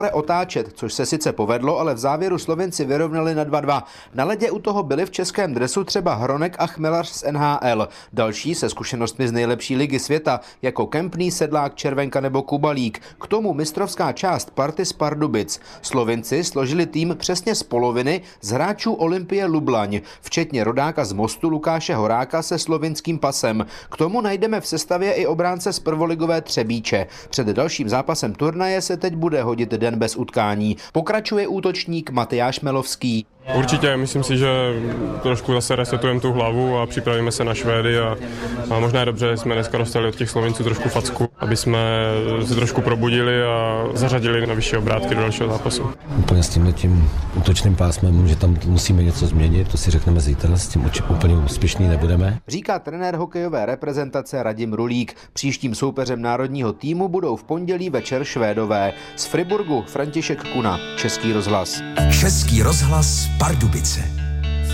otáčet, což se sice povedlo, ale v závěru Slovinci vyrovnali na 2-2. Na ledě u toho byli v českém dresu třeba Hronek a Chmelař z NHL. Další se zkušenostmi z nejlepší ligy světa, jako Kempný, Sedlák, Červenka nebo Kubalík. K tomu mistrovská část party z Pardubic. Slovinci složili tým přesně z poloviny z hráčů Olympie Lublaň, včetně rodáka z Mostu Lukáše Horáka se slovinským pasem. K tomu najdeme v sestavě i obránce z prvoligové Třebíče. Před dalším zápasem turnaje se teď bude hodit den bez utkání. Pokračuje útočník Matyáš Melovský. Určitě, myslím si, že trošku zase resetujeme tu hlavu a připravíme se na Švédy a možná je dobře, že jsme dneska dostali od těch Slovinců trošku facku, aby jsme se trošku probudili a zařadili na vyšší obrátky do dalšího zápasu. Úplně s tím útočným pásmem, že tam musíme něco změnit, to si řekneme zítra, s tím úplně úspěšný nebudeme. Říká trenér hokejové reprezentace Radim Rulík. Příštím soupeřem národního týmu budou v pondělí večer Švédové. Z Friburgu František Kuna, Český rozhlas. Český rozhlas Pardubice.